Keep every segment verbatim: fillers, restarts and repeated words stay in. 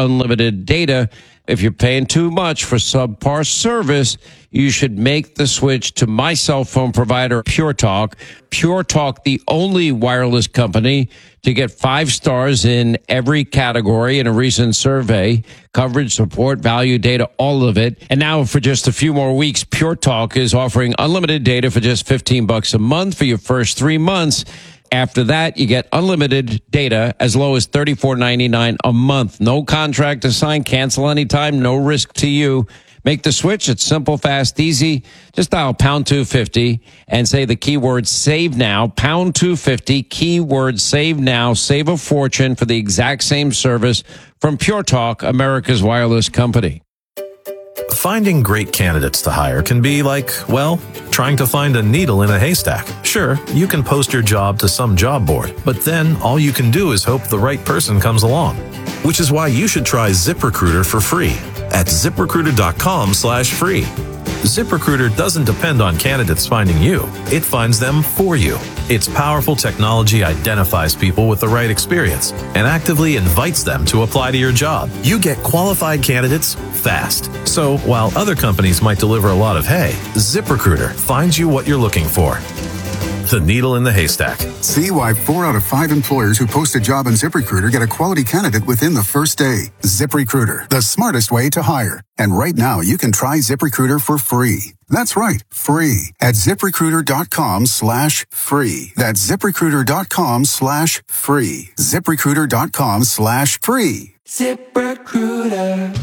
unlimited data. If you're paying too much for subpar service, you should make the switch to my cell phone provider, Pure Talk. Pure Talk, the only wireless company to get five stars in every category in a recent survey. Coverage, support, value, data, all of it. And now for just a few more weeks, Pure Talk is offering unlimited data for just fifteen bucks a month for your first three months. After that, you get unlimited data as low as thirty-four ninety-nine a month. No contract to sign, cancel anytime, no risk to you. Make the switch. It's simple, fast, easy. Just dial pound two fifty and say the keyword save now. Pound two fifty, keyword save now. Save a fortune for the exact same service from Pure Talk, America's wireless company. Finding great candidates to hire can be like, well, trying to find a needle in a haystack. Sure, you can post your job to some job board, but then all you can do is hope the right person comes along. Which is why you should try ZipRecruiter for free at ZipRecruiter.com slash free. ZipRecruiter doesn't depend on candidates finding you. It finds them for you. Its powerful technology identifies people with the right experience and actively invites them to apply to your job. You get qualified candidates fast. So while other companies might deliver a lot of hay, ZipRecruiter finds you what you're looking for. The needle in the haystack. See why four out of five employers who post a job on ZipRecruiter get a quality candidate within the first day. ZipRecruiter, the smartest way to hire. And right now, you can try ZipRecruiter for free. That's right, free at ZipRecruiter.com slash free. That's ZipRecruiter.com slash free. ZipRecruiter.com slash free. ZipRecruiter.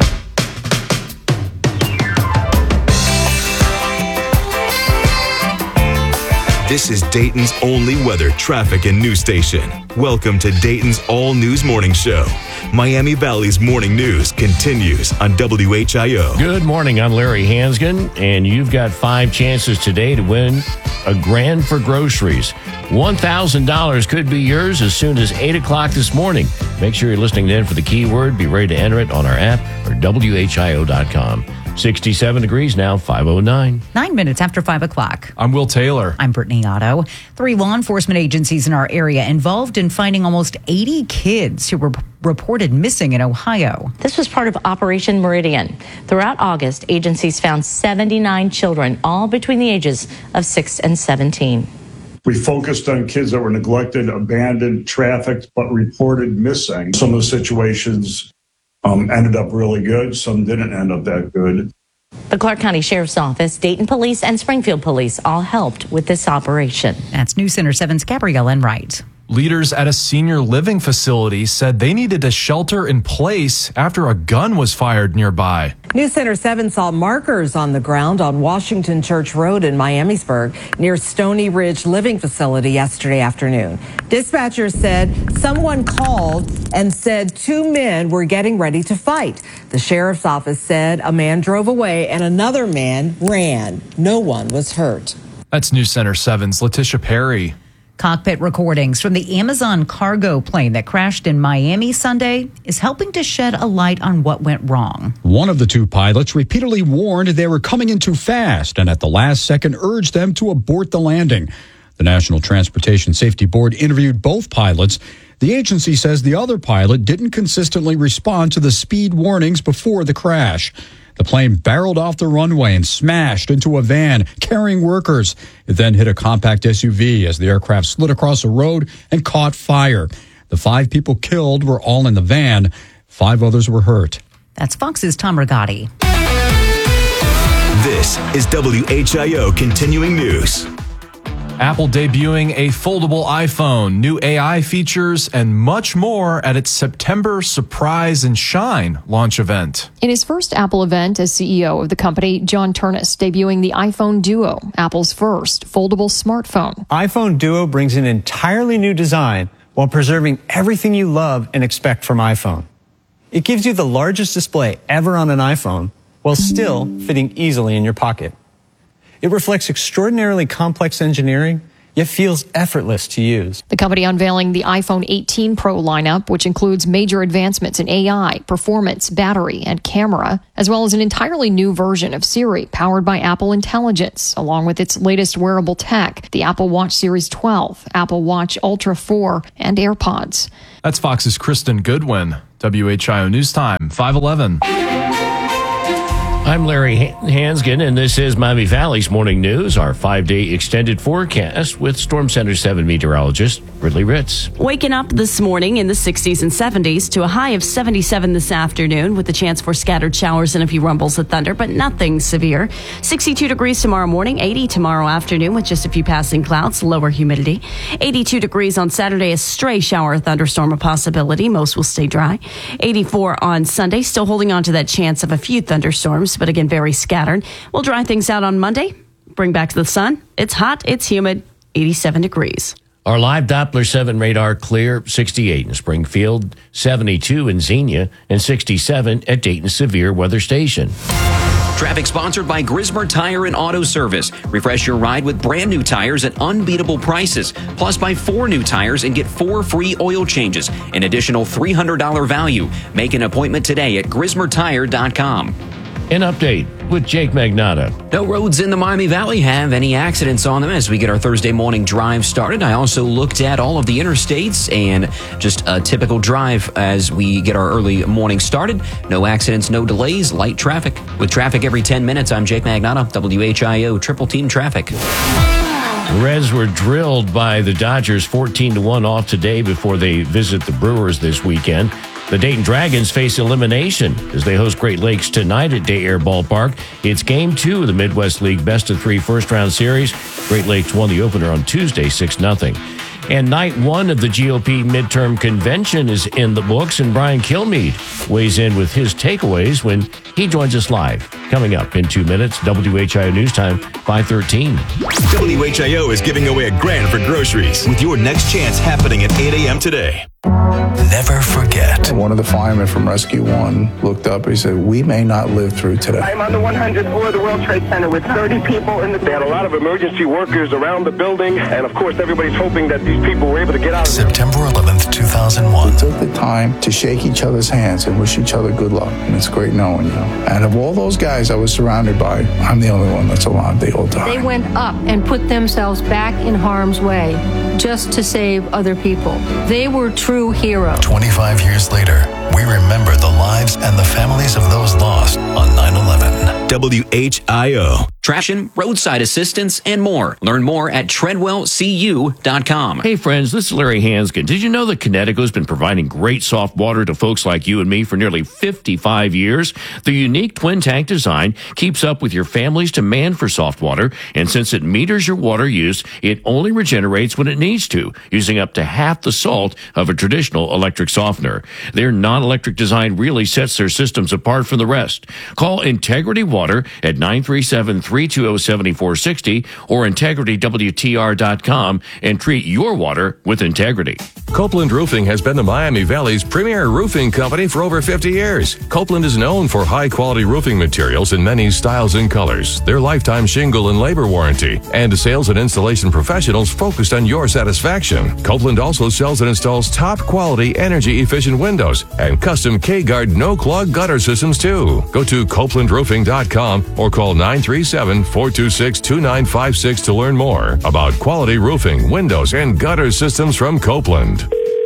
This is Dayton's only weather, traffic, and news station. Welcome to Dayton's All News Morning Show. Miami Valley's morning news continues on W H I O. Good morning. I'm Larry Hansgen, and you've got five chances today to win a grand for groceries. one thousand dollars could be yours as soon as eight o'clock this morning. Make sure you're listening in for the keyword. Be ready to enter it on our app or W H I O dot com. sixty-seven degrees now, five oh nine. Nine minutes after five o'clock. I'm Will Taylor. I'm Brittany Otto. Three law enforcement agencies in our area involved in finding almost eighty kids who were reported missing in Ohio. This was part of Operation Meridian. Throughout August, agencies found seventy-nine children, all between the ages of six and seventeen. We focused on kids that were neglected, abandoned, trafficked, but reported missing. Some of the situations Um, ended up really good. Some didn't end up that good. The Clark County Sheriff's Office, Dayton Police, and Springfield Police all helped with this operation. That's News Center seven's Gabrielle Enright. Leaders at a senior living facility said they needed a shelter in place after a gun was fired nearby. News Center seven saw markers on the ground on Washington Church Road in Miamisburg near Stony Ridge Living Facility yesterday afternoon. Dispatchers said someone called and said two men were getting ready to fight. The sheriff's office said a man drove away and another man ran. No one was hurt. That's News Center seven's Letitia Perry. Cockpit recordings from the Amazon cargo plane that crashed in Miami Sunday is helping to shed a light on what went wrong. One of the two pilots repeatedly warned they were coming in too fast and at the last second urged them to abort the landing. The National Transportation Safety Board interviewed both pilots. The agency says the other pilot didn't consistently respond to the speed warnings before the crash. The plane barreled off the runway and smashed into a van carrying workers. It then hit a compact S U V as the aircraft slid across a road and caught fire. The five people killed were all in the van. Five others were hurt. That's Fox's Tom Rigotti. This is W H I O Continuing News. Apple debuting a foldable iPhone, new A I features, and much more at its September Surprise and Shine launch event. In his first Apple event as C E O of the company, John Turnus debuting the iPhone Duo, Apple's first foldable smartphone. iPhone Duo brings an entirely new design while preserving everything you love and expect from iPhone. It gives you the largest display ever on an iPhone while still fitting easily in your pocket. It reflects extraordinarily complex engineering yet feels effortless to use. The company unveiling the iPhone eighteen Pro lineup, which includes major advancements in A I, performance, battery, and camera, as well as an entirely new version of Siri powered by Apple Intelligence, along with its latest wearable tech, the Apple Watch Series twelve, Apple Watch Ultra four, and AirPods. That's Fox's Kristen Goodwin. W H I O News Time, five eleven. I'm Larry Hansgen, and this is Miami Valley's Morning News, our five-day extended forecast with Storm Center seven meteorologist Ridley Ritz. Waking up this morning in the sixties and seventies to a high of seventy-seven this afternoon with the chance for scattered showers and a few rumbles of thunder, but nothing severe. sixty-two degrees tomorrow morning, eighty tomorrow afternoon with just a few passing clouds, lower humidity. eighty-two degrees on Saturday, a stray shower or thunderstorm a possibility. Most will stay dry. eighty-four on Sunday, still holding on to that chance of a few thunderstorms, but again, very scattered. We'll dry things out on Monday, bring back the sun. It's hot, it's humid, eighty-seven degrees. Our live Doppler seven radar clear, sixty-eight in Springfield, seventy-two in Xenia, and sixty-seven at Dayton Severe Weather Station. Traffic sponsored by Grismer Tire and Auto Service. Refresh your ride with brand new tires at unbeatable prices. Plus, buy four new tires and get four free oil changes. An additional three hundred dollars value. Make an appointment today at grismer tire dot com. An update with Jake Magnata. No roads in the Miami Valley have any accidents on them as we get our Thursday morning drive started. I also looked at all of the interstates and just a typical drive as we get our early morning started. No accidents, no delays, light traffic. With traffic every ten minutes, I'm Jake Magnata, W H I O Triple Team Traffic. The Reds were drilled by the Dodgers fourteen to one off today before they visit the Brewers this weekend. The Dayton Dragons face elimination as they host Great Lakes tonight at Day Air Ballpark. It's game two of the Midwest League best of three first round series. Great Lakes won the opener on Tuesday six nothing. And night one of the G O P midterm convention is in the books, and Brian Kilmeade weighs in with his takeaways when he joins us live. Coming up in two minutes, W H I O News Time, five thirteen. W H I O is giving away a grand for groceries with your next chance happening at eight a.m. today. Never forget. One of the firemen from Rescue One looked up and he said, "We may not live through today." I'm on the one hundredth floor of the World Trade Center with thirty people in the... They had a lot of emergency workers around the building, and of course everybody's hoping that these people were able to get out of there. September eleventh, two thousand one. We took the time to shake each other's hands and wish each other good luck, and it's great knowing you. And of all those guys I was surrounded by, I'm the only one that's alive. They all died. They went up and put themselves back in harm's way just to save other people. They were true heroes. twenty-five years later, we remember the lives and the families of those lost on nine eleven. W H I O. Traction, roadside assistance, and more. Learn more at treadwell c u dot com. Hey friends, this is Larry Hansgen. Did you know that Connecticut's been providing great soft water to folks like you and me for nearly fifty-five years? The unique twin tank design keeps up with your family's demand for soft water, and since it meters your water use, it only regenerates when it needs to, using up to half the salt of a traditional electric softener. Their non-electric design really sets their systems apart from the rest. Call Integrity Water at nine three seven, three two zero, seven four six zero or integrity w t r dot com and treat your water with integrity. Copeland Roofing has been the Miami Valley's premier roofing company for over fifty years. Copeland is known for high-quality roofing materials in many styles and colors, their lifetime shingle and labor warranty, and sales and installation professionals focused on your satisfaction. Copeland also sells and installs top-quality, energy-efficient windows and custom K-Guard no-clog gutter systems, too. Go to copeland roofing dot com or call nine three seven, four two six, two nine five six to learn more about quality roofing, windows, and gutter systems from Copeland.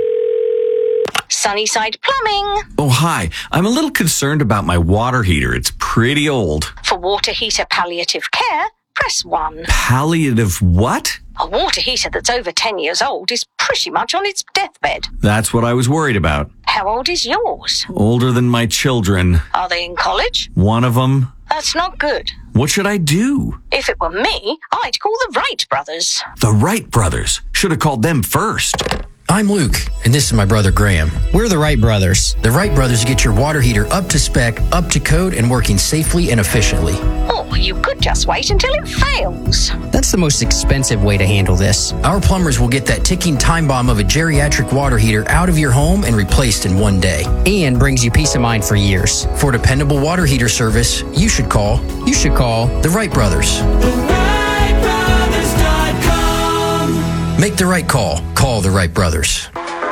Sunnyside Plumbing. Oh, hi. I'm a little concerned about my water heater. It's pretty old. For water heater palliative care, press one. Palliative what? A water heater that's over ten years old is pretty much on its deathbed. That's what I was worried about. How old is yours? Older than my children. Are they in college? One of them. That's not good. What should I do? If it were me, I'd call the Wright brothers. The Wright brothers? Should have called them first. I'm Luke, and this is my brother Graham. We're the Wright brothers. The Wright brothers get your water heater up to spec, up to code, and working safely and efficiently. Or you could just wait until it fails. That's the most expensive way to handle this. Our plumbers will get that ticking time bomb of a geriatric water heater out of your home and replaced in one day. And brings you peace of mind for years. For dependable water heater service, you should call, you should call the Wright brothers. the wright brothers dot com. Make the right call. Call the Wright brothers.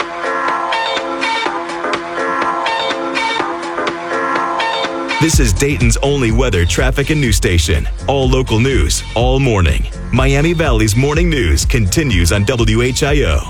This is Dayton's only weather, traffic, and news station. All local news, all morning. Miami Valley's morning news continues on W H I O.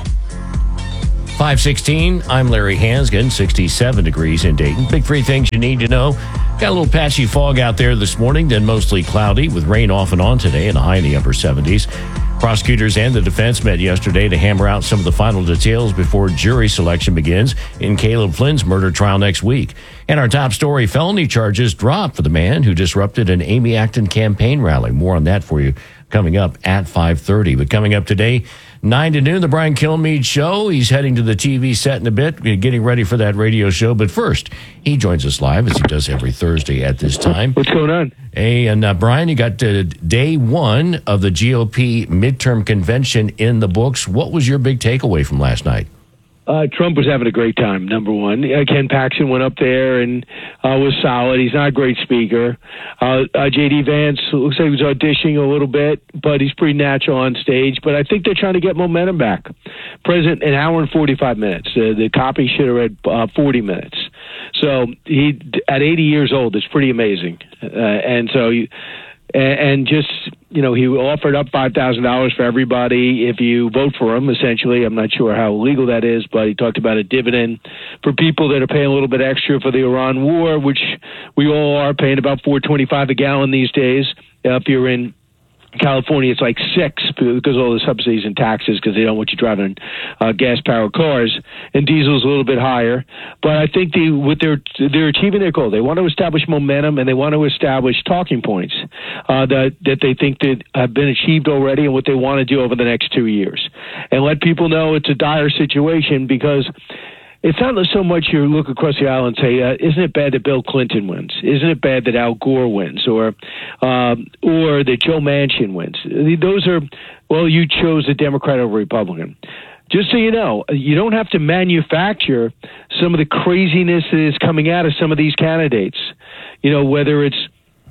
five sixteen, I'm Larry Hansgen, sixty-seven degrees in Dayton. Big three things you need to know. Got a little patchy fog out there this morning, then mostly cloudy with rain off and on today and a high in the upper seventies. Prosecutors and the defense met yesterday to hammer out some of the final details before jury selection begins in Caleb Flynn's murder trial next week. And our top story, felony charges dropped for the man who disrupted an Amy Acton campaign rally. More on that for you coming up at five thirty. But coming up today, nine to noon, the Brian Kilmeade Show. He's heading to the T V set in a bit, getting ready for that radio show. But first, he joins us live, as he does every Thursday at this time. What's going on? Hey, and uh, Brian, you got uh, day one of the G O P midterm convention in the books. What was your big takeaway from last night? Uh, Trump was having a great time, number one. Uh, Ken Paxton went up there and uh, was solid. He's not a great speaker. Uh, uh, J D. Vance looks like he was auditioning a little bit, but he's pretty natural on stage. But I think they're trying to get momentum back. President, an hour and forty-five minutes. Uh, the copy should have read uh, forty minutes. So he, at eighty years old, is pretty amazing. Uh, and so you... And just, you know, he offered up five thousand dollars for everybody if you vote for him, essentially. I'm not sure how legal that is, but he talked about a dividend for people that are paying a little bit extra for the Iran war, which we all are paying about four twenty-five a gallon these days. Uh, if you're in California, it's like six because of all the subsidies and taxes because they don't want you driving uh, gas-powered cars, and diesel's a little bit higher. But I think the, what they're they're achieving their goal. They want to establish momentum and they want to establish talking points uh, that that they think that have been achieved already and what they want to do over the next two years, and let people know it's a dire situation because. It's not so much you look across the aisle and say, uh, isn't it bad that Bill Clinton wins? Isn't it bad that Al Gore wins? Or um, or that Joe Manchin wins? Those are, well, you chose a Democrat over a Republican. Just so you know, you don't have to manufacture some of the craziness that is coming out of some of these candidates. You know, whether it's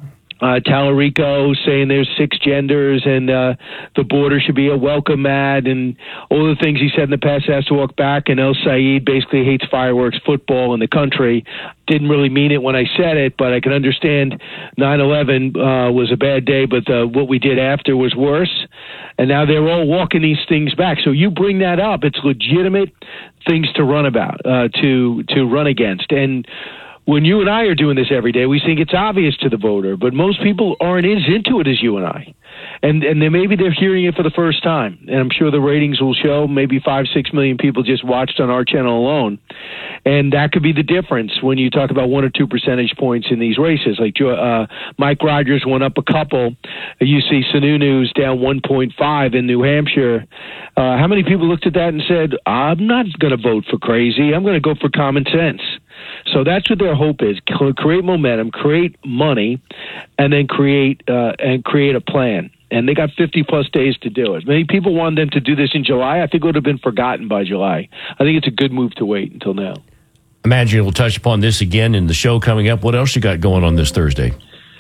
Uh, Tallarico saying there's six genders and uh, the border should be a welcome mat and all the things he said in the past has to walk back. And El Said basically hates fireworks football in the country. Didn't really mean it when I said it, but I can understand nine eleven uh, was a bad day, but uh, what we did after was worse. And now they're all walking these things back. So you bring that up, it's legitimate things to run about, uh, to to run against. And when you and I are doing this every day, we think it's obvious to the voter, but most people aren't as into it as you and I. And and then maybe they're hearing it for the first time. And I'm sure the ratings will show maybe five, six million people just watched on our channel alone. And that could be the difference when you talk about one or two percentage points in these races. Like uh, Mike Rogers went up a couple. You see Sununu's down one point five in New Hampshire. Uh, how many people looked at that and said, I'm not going to vote for crazy. I'm going to go for common sense. So that's what their hope is: create momentum, create money, and then create uh, and create a plan. And they got fifty plus days to do it. Many people wanted them to do this in July. I think it would have been forgotten by July. I think it's a good move to wait until now. Imagine we'll touch upon this again in the show coming up. What else you got going on this Thursday?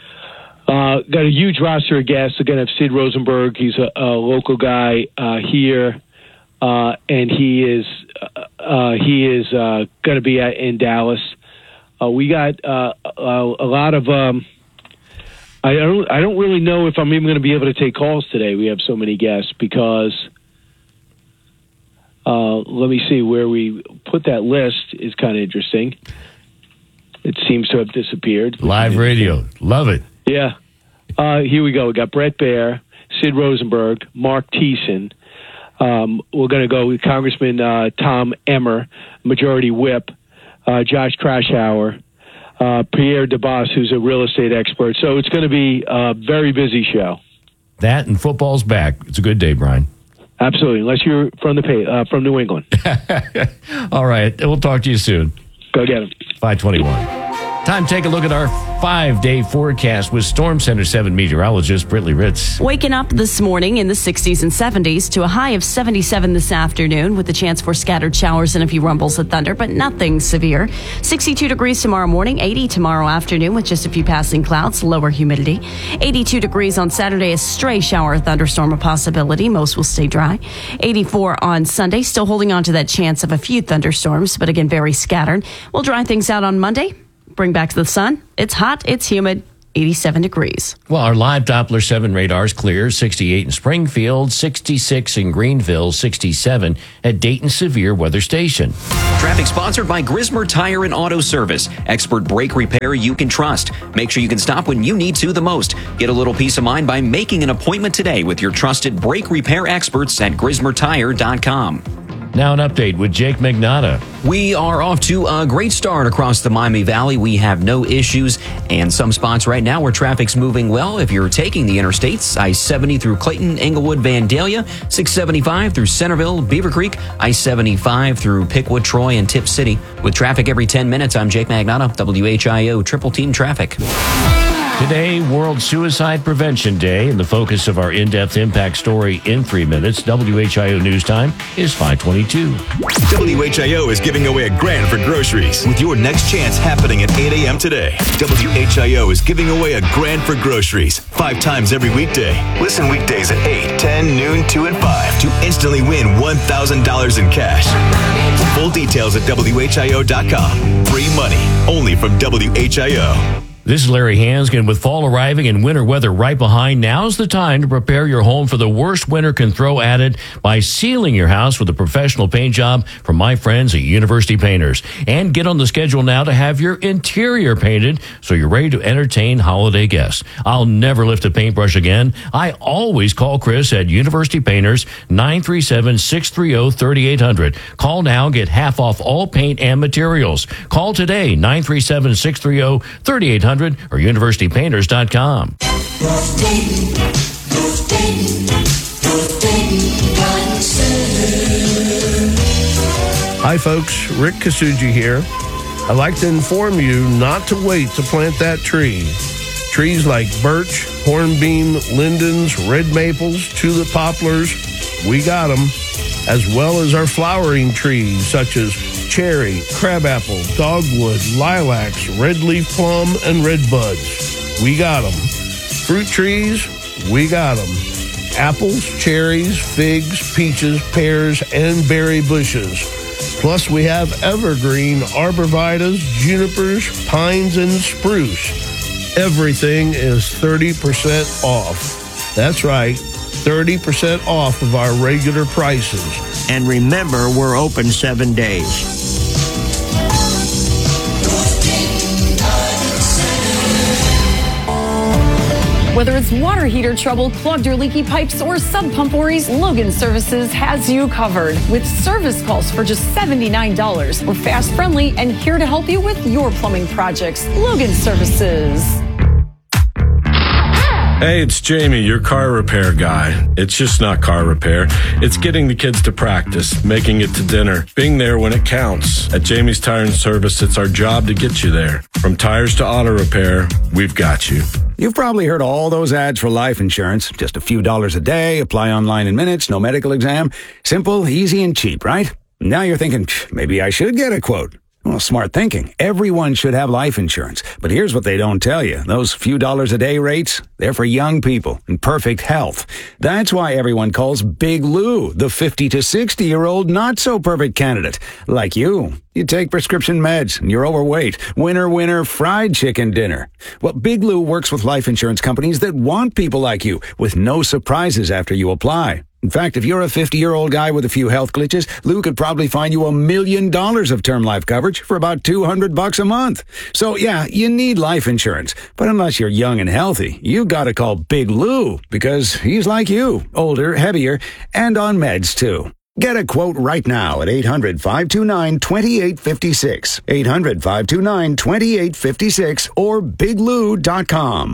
Uh, got a huge roster of guests. We're going to have Sid Rosenberg. He's a, a local guy uh, here. Uh, and he is uh, he is uh, going to be at, in Dallas. Uh, we got uh, a, a lot of. Um, I don't. I don't really know if I'm even going to be able to take calls today. We have so many guests because. Uh, let me see where we put that list. Is kind of interesting. It seems to have disappeared. Live radio, love it. Yeah. Uh, here we go. We got Brett Baer, Sid Rosenberg, Mark Thiessen. Um, we're going to go with Congressman uh, Tom Emmer, Majority Whip, uh, Josh Krashauer, uh, Pierre DeBoss, who's a real estate expert. So it's going to be a very busy show. That and football's back. It's a good day, Brian. Absolutely, unless you're from the uh, from New England. All right, we'll talk to you soon. Go get him. five twenty-one. Time to take a look at our five-day forecast with Storm Center seven meteorologist Brittany Ritz. Waking up this morning in the sixties and seventies to a high of seventy-seven this afternoon with the chance for scattered showers and a few rumbles of thunder, but nothing severe. sixty-two degrees tomorrow morning, eighty tomorrow afternoon with just a few passing clouds, lower humidity. eighty-two degrees on Saturday, a stray shower or thunderstorm a possibility. Most will stay dry. eighty-four on Sunday, still holding on to that chance of a few thunderstorms, but again, very scattered. We'll dry things out on Monday. Bring back the sun. It's hot. It's humid. eighty-seven degrees. Well, our live Doppler seven radar's clear. sixty-eight in Springfield, sixty-six in Greenville, sixty-seven at Dayton Severe Weather Station. Traffic sponsored by Grismer Tire and Auto Service. Expert brake repair you can trust. Make sure you can stop when you need to the most. Get a little peace of mind by making an appointment today with your trusted brake repair experts at grismer tire dot com. Now an update with Jake Magnotta. We are off to a great start across the Miami Valley. We have no issues, and some spots right now where traffic's moving well. If you're taking the interstates, I seventy through Clayton, Englewood, Vandalia, six seventy-five through Centerville, Beaver Creek, I seventy-five through Pickwood, Troy, and Tip City. With traffic every ten minutes, I'm Jake Magnotta, W H I O Triple Team Traffic. Today, World Suicide Prevention Day, and the focus of our in-depth impact story in three minutes. W H I O News Time is five twenty-two. W H I O is giving away a grand for groceries with your next chance happening at eight a.m. today. W H I O is giving away a grand for groceries five times every weekday. Listen weekdays at eight, ten, noon, two, and five to instantly win one thousand dollars in cash. Full details at W H I O dot com. Free money only from W H I O. This is Larry Hansgen. With fall arriving and winter weather right behind, now's the time to prepare your home for the worst winter can throw at it by sealing your house with a professional paint job from my friends at University Painters. And get on the schedule now to have your interior painted so you're ready to entertain holiday guests. I'll never lift a paintbrush again. I always call Chris at University Painters, nine three seven, six three zero, three eight zero zero. Call now, get half off all paint and materials. Call today, nine three seven, six three zero, three eight zero zero. Or university painters dot com. Hi, folks. Rick Kasuji here. I'd like to inform you not to wait to plant that tree. Trees like birch, hornbeam, lindens, red maples, tulip poplars, we got them, as well as our flowering trees such as cherry, crabapple, dogwood, lilacs, red leaf plum, and red buds. We got them. Fruit trees, we got them. Apples, cherries, figs, peaches, pears, and berry bushes. Plus, we have evergreen arborvitaes, junipers, pines, and spruce. Everything is thirty percent off. That's right, thirty percent off of our regular prices. And remember, we're open seven days. Whether it's water heater trouble, clogged or leaky pipes, or sub pump worries, Logan Services has you covered with service calls for just seventy-nine dollars. We're fast, friendly, and here to help you with your plumbing projects. Logan Services. Hey, it's Jamie, your car repair guy. It's just not car repair. It's getting the kids to practice, making it to dinner, being there when it counts. At Jamie's Tire and Service, it's our job to get you there. From tires to auto repair, we've got you. You've probably heard all those ads for life insurance. Just a few dollars a day, apply online in minutes, no medical exam. Simple, easy, and cheap, right? Now you're thinking, maybe I should get a quote. Well, smart thinking. Everyone should have life insurance. But here's what they don't tell you. Those few dollars a day rates, they're for young people in perfect health. That's why everyone calls Big Lou the fifty to sixty-year-old not-so-perfect candidate. Like you. You take prescription meds and you're overweight. Winner, winner, fried chicken dinner. Well, Big Lou works with life insurance companies that want people like you with no surprises after you apply. In fact, if you're a fifty-year-old guy with a few health glitches, Lou could probably find you a million dollars of term life coverage for about two hundred bucks a month. So yeah, you need life insurance. But unless you're young and healthy, you gotta call Big Lou because he's like you, older, heavier, and on meds too. Get a quote right now at eight hundred, five two nine, two eight five six, eight hundred, five two nine, two eight five six, or big lou dot com.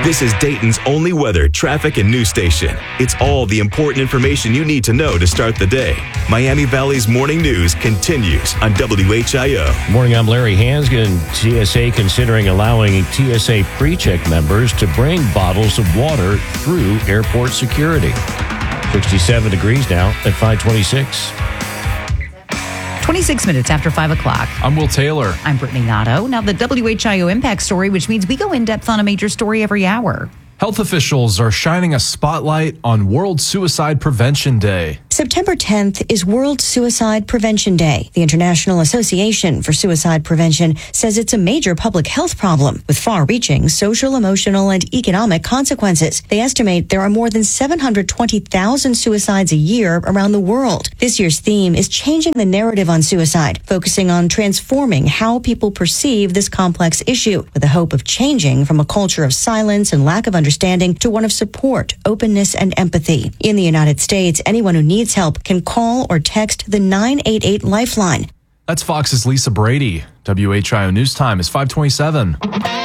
This is Dayton's only weather, traffic, and news station. It's all the important information you need to know to start the day. Miami Valley's Morning News continues on W H I O. Morning, I'm Larry Hansgen. T S A considering allowing T S A pre-check members to bring bottles of water through airport security. sixty-seven degrees now at five twenty-six. twenty-six minutes after five o'clock. I'm Will Taylor. I'm Brittany Nato. Now the W H I O Impact Story, which means we go in depth on a major story every hour. Health officials are shining a spotlight on World Suicide Prevention Day. September tenth is World Suicide Prevention Day. The International Association for Suicide Prevention says it's a major public health problem with far-reaching social, emotional, and economic consequences. They estimate there are more than seven hundred twenty thousand suicides a year around the world. This year's theme is changing the narrative on suicide, focusing on transforming how people perceive this complex issue with the hope of changing from a culture of silence and lack of understanding to one of support, openness, and empathy. In the United States, anyone who needs help can call or text the nine eight eight Lifeline. That's Fox's Lisa Brady. W H I O News Time is five twenty-seven.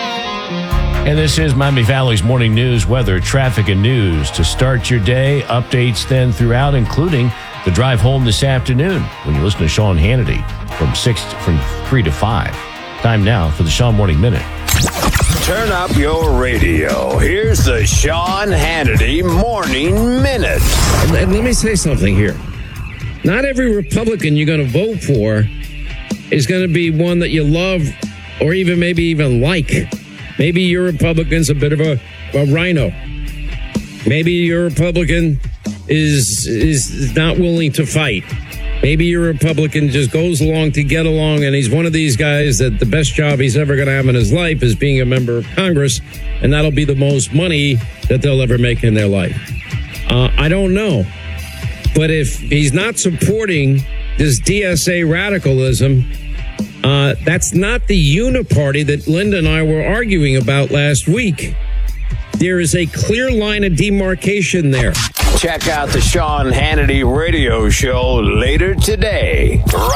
And this is Miami Valley's Morning News, weather, traffic, and news. To start your day, updates then throughout, including the drive home this afternoon when you listen to Sean Hannity from six from three to five. Time now for the Sean Morning Minute. Turn up your radio. Here's the Sean Hannity Morning Minute. And let me say something here. Not every Republican you're going to vote for is going to be one that you love or even maybe even like. Maybe your Republican's a bit of a, a rhino. Maybe your Republican is is not willing to fight. Maybe your Republican just goes along to get along, and he's one of these guys that the best job he's ever going to have in his life is being a member of Congress, and that'll be the most money that they'll ever make in their life. Uh, I don't know. But if he's not supporting this D S A radicalism, uh, that's not the uniparty that Linda and I were arguing about last week. There is a clear line of demarcation there. Check out the Sean Hannity radio show later today.